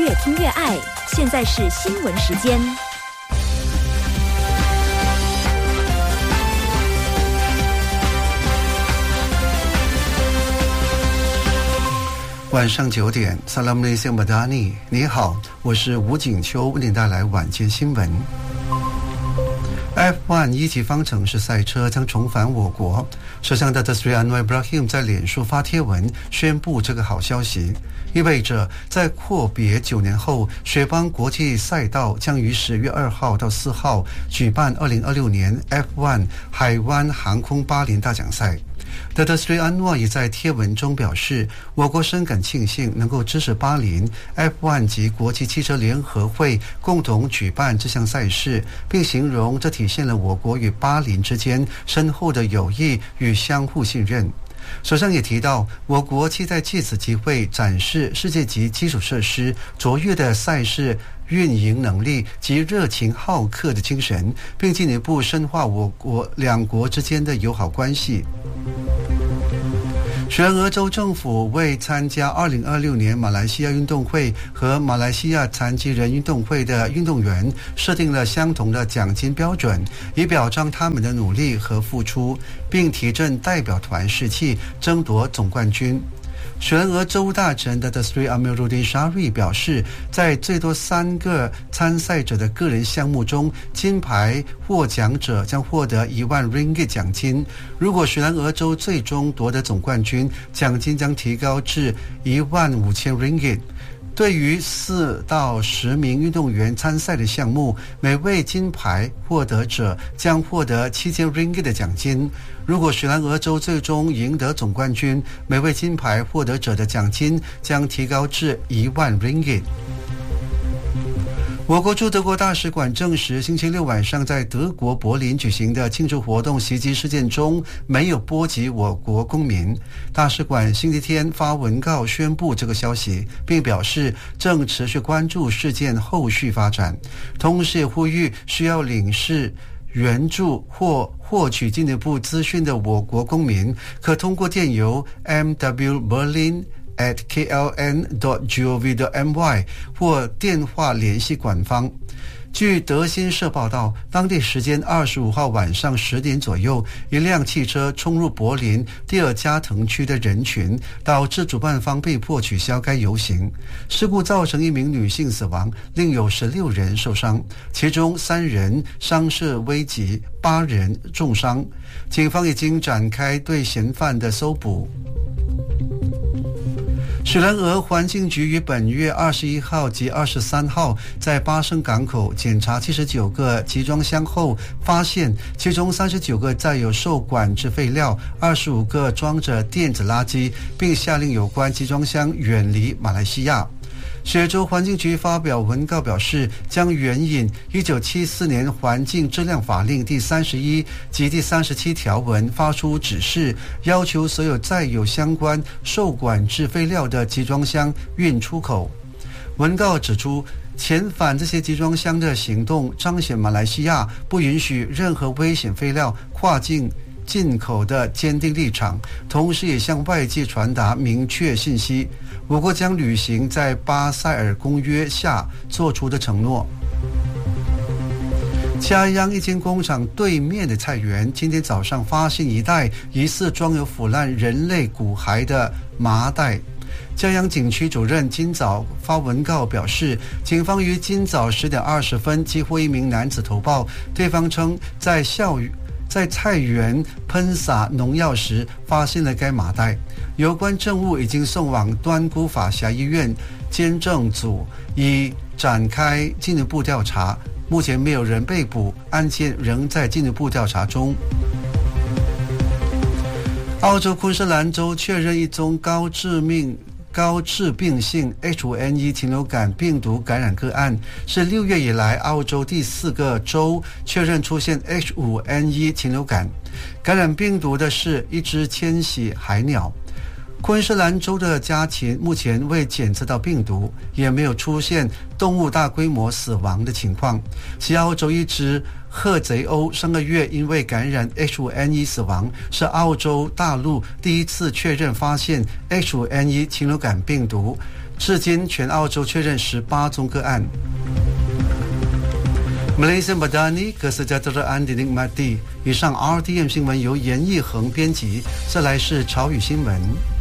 越听越爱。现在是新闻时间。 晚上9点 Assalamualaikum Madani， 你好，我是吴景秋，为您带来晚间新闻。F1 一级方程式赛车将重返我国，首相Datuk Seri Anwar Ibrahim 在脸书发帖文宣布这个好消息，意味着在阔别9年后，雪邦国际赛道将于10月2号到4号举办2026年 F1 海湾航空巴林大奖赛。Datuk Seri Anwar 也在贴文中表示，我国深感庆幸能够支持巴林 F1 及国际汽车联合会共同举办这项赛事，并形容这体现了我国与巴林之间深厚的友谊与相互信任。首相也提到，我国期待借此机会展示世界级基础设施、卓越的赛事运营能力及热情好客的精神，并进一步深化我国两国之间的友好关系。雪兰莪州政府为参加2026年马来西亚运动会和马来西亚残疾人运动会的运动员设定了相同的奖金标准，以表彰他们的努力和付出，并提振代表团士气，争夺总冠军。雪兰莪州大臣Datuk Seri Amiruddin Syari 表示，在最多3个参赛者的个人项目中，金牌获奖者将获得1万 ringgit 奖金。如果雪兰莪州最终夺得总冠军，奖金将提高至15000 ringgit。对于4到10名运动员参赛的项目，每位金牌获得者将获得7000 ringgit 的奖金。如果雪兰莪州最终赢得总冠军，每位金牌获得者的奖金将提高至1万 ringgit。我国驻德国大使馆证实，星期六晚上在德国柏林举行的庆祝活动袭击事件中没有波及我国公民。大使馆星期天发文告宣布这个消息，并表示正持续关注事件后续发展，同时也呼吁需要领事援助或获取进一步资讯的我国公民，可通过电邮 mwberlin@kln.gov.my 或电话联系馆方。据德新社报道，当地时间25号晚上10点左右，一辆汽车冲入柏林第二加藤区的人群，导致主办方被迫取消该游行。事故造成1名女性死亡，另有16人受伤，其中3人伤势危急，8人重伤。警方已经展开对嫌犯的搜捕。雪兰莪环境局于本月21号及23号在巴生港口检查79个集装箱后，发现其中39个载有受管制废料，25个装着电子垃圾，并下令有关集装箱远离马来西亚。雪州环境局发表文告表示，将援引1974年环境质量法令第31及第37条文发出指示，要求所有载有相关受管制废料的集装箱运出口。文告指出，遣返这些集装箱的行动彰显马来西亚不允许任何危险废料跨境进口的坚定立场，同时也向外界传达明确信息，我国将履行在巴塞尔公约下做出的承诺。嘉阳一间工厂对面的菜园今天早上发现一袋疑似装有腐烂人类骨骸的麻袋。嘉阳警区主任今早发文告表示，警方于今早10点20分接获1名男子投报，对方称在菜园喷洒农药时发现了该麻袋，有关证物已经送往端姑法辖医院监证组，已展开进一步调查，目前没有人被捕，案件仍在进一步调查中。澳洲昆士兰州确认一宗高致病性 H5N1 禽流感病毒感染个案，是6月以来澳洲第4个州确认出现 H5N1 禽流感。感染病毒的是一只迁徙海鸟。昆士兰州的家禽目前未检测到病毒，也没有出现动物大规模死亡的情况。西澳洲一只褐贼鸥上个月因为感染 H5N1 死亡，是澳洲大陆第一次确认发现 H5N1 禽流感病毒。 至今全澳洲确认18宗个案。Malaysia Madani Kesejahteraan dinikmati。以上 RTM 新闻由严义恒编辑，这来是潮语新闻。